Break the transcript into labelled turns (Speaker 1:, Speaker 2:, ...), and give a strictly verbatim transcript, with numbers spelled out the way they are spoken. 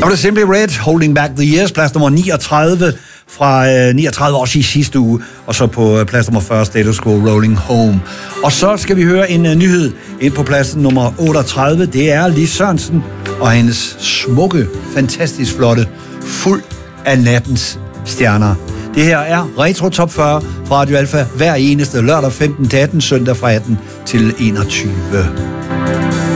Speaker 1: var det Simply Red, Holding Back the Years, plads nummer niogtredive fra øh, niogtredive år i sidste uge, og så på øh, plads nummer fyrre, Status Quo, Rolling Home. Og så skal vi høre en uh, nyhed ind på pladsen nummer otteogtredive. Det er Lis Sørensen og hendes smukke, fantastisk flotte, Fuld af nattens stjerner. Det her er Retro Top fyrre fra Radio Alpha hver eneste lørdag femten til atten, søndag fra atten til enogtyve.